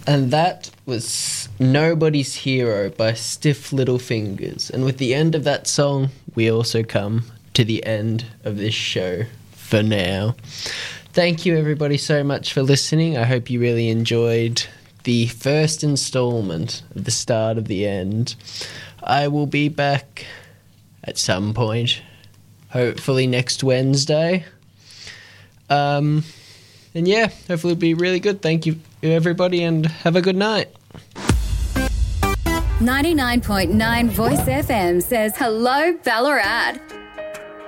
And that was Nobody's Hero by Stiff Little Fingers. And with the end of that song, we also come to the end of this show for now. Thank you everybody so much for listening. I hope you really enjoyed the first installment of the start of the end. I will be back at some point, hopefully next Wednesday. And yeah, hopefully it'll be really good. Thank you everybody and have a good night. 99.9 Voice FM says hello Ballarat.